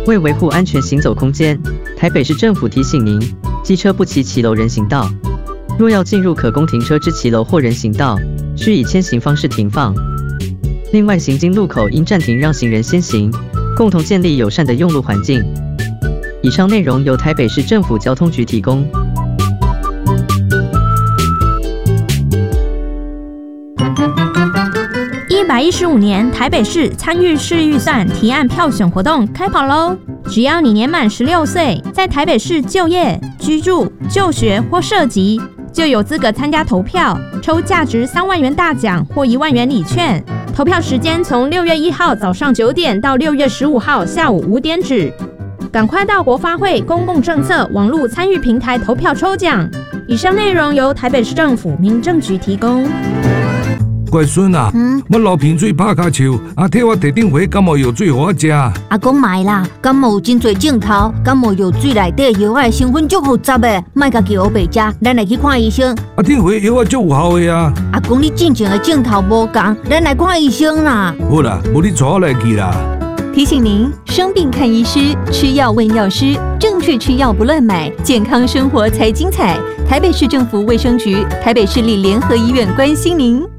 为维护安全行走空间，台北市政府提醒您，机车不骑骑楼人行道。若要进入可供停车之骑楼或人行道，需以牵行方式停放。另外，行经路口应暂停让行人先行，共同建立友善的用路环境。以上内容由台北市政府交通局提供。 115年台北市参与市预算提案票选活动开跑喽！只要你年满16岁，在台北市就业、居住、就学或涉及，就有资格参加投票，抽价值3万元大奖或1万元礼券。投票时间从6月1号早上9点到6月15号下午5点止。赶快到国发会公共政策网络参与平台投票抽奖。以上内容由台北市政府民政局提供。 乖孙啊，我流鼻水拍骹笑，替我地顶回感冒药水互我食。 阿公买啦，感冒有真侪症头，感冒药水内底药仔的成分足复杂的，莫家己黑白食，咱来去看医生。 顶回药仔足有效的啊。 阿公，你进前的症头无同，咱来看医生啦。 好啦，无你带我来去啦。 提醒您：生病看医师，吃药问药师，正确吃药不乱买，健康生活才精彩。台北市政府卫生局、台北市立联合医院关心您。